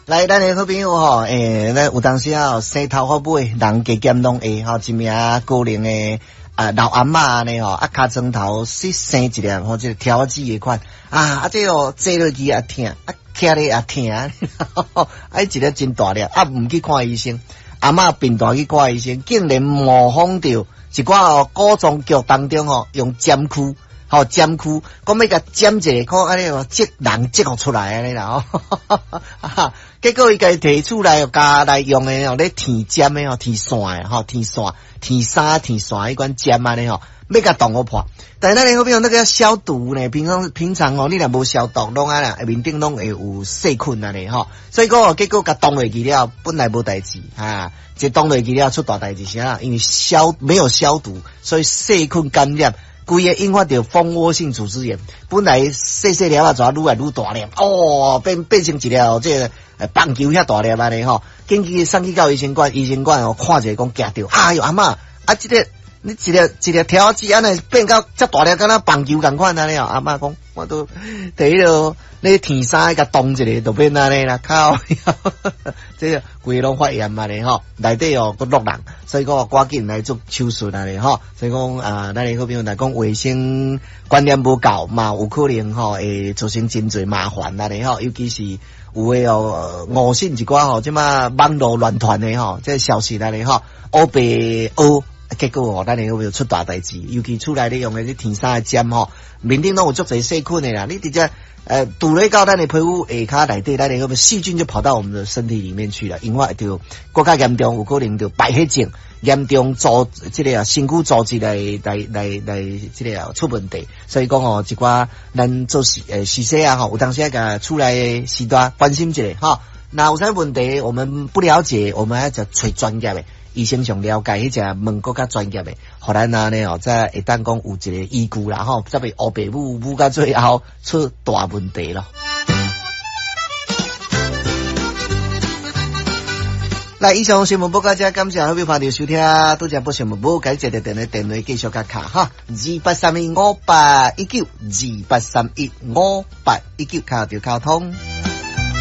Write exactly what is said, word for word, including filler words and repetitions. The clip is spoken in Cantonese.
来，咱的好朋友吼，诶，咱有当时啊，生头发尾，人加减拢会吼，一名高龄的啊老阿嬷呢吼，啊卡砖头细生一粒吼，即个调子的款啊，啊这哦坐落去也疼，啊徛咧也疼，啊一粒真大粒，啊唔去看医生，阿嬷病大去看医生，竟然模仿到一寡哦古装剧当中吼用针箍。吼针箍，讲要甲针一个，讲安尼哦，接人接互出来安尼啦吼，结果伊家摕出来加来用诶吼，咧填针诶吼，填线诶吼，填线、填衫、填线迄款针安尼吼，要甲动我破。但是咱咧好比如那个消毒呢，平常平常哦，你若无消毒，拢安啦，面顶拢会有细菌安尼吼，所以讲哦，结果甲动落去了，本来无代志啊，这动落去了出大代志啥？因为消没有消毒，所以细菌感染。规个引发到蜂窝性组织炎，本来细细粒啊，抓愈来愈大粒，哦，变变成一粒哦，这个棒球遐大粒安尼吼，紧急送去到医生馆，医生馆哦，看者讲夹着，哎哟阿嬷，啊，这个你一粒一粒条子安尼变到遮大粒，敢若棒球共款安尼哦，阿嬷讲，我都第一个你填衫甲动一个，就变安尼啦，靠，这个规个拢发炎安尼吼，内底哦佫落人，所以讲赶紧来做手术安尼吼，所以讲啊，咱好朋友来讲卫生观念无够嘛，有可能吼会造成真侪麻烦安尼吼，尤其是有诶哦误信一寡吼，即嘛网络乱传诶吼，这消息安尼吼，乌白乌。结果哦，咱会有出大代志，尤其出来咧用诶啲填衫诶针吼，面顶拢有足侪细菌诶啦，你直接呃堵咧到咱诶皮肤下骹内底，咱会个细菌就跑到我们的身体里面去了，因为就更加严重，有可能就败血症，严重组即个啊身躯组织来来来来即个啊出问题，所以讲哦，一寡咱做事诶事实啊吼，有当时甲出来诶时段关心一下吼，那有啥问题我们不了解，我们要找找专业诶。医生上了解，迄只问更加专业诶，互咱啊呢哦，再会当讲有一个依据啦吼，则袂乌白母母到最后出大问题咯。来，以上新闻报告者，感谢好朋友朋友收听，多谢播新闻报，感谢的电话电话继续甲卡哈，二八三一五八一九，二八三一五八一九，卡就卡通。